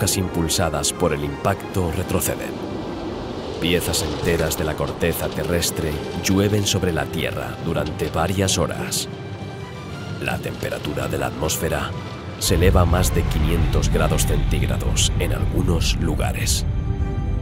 rocas impulsadas por el impacto retroceden. Piezas enteras de la corteza terrestre llueven sobre la Tierra durante varias horas. La temperatura de la atmósfera se eleva a más de 500 grados centígrados en algunos lugares.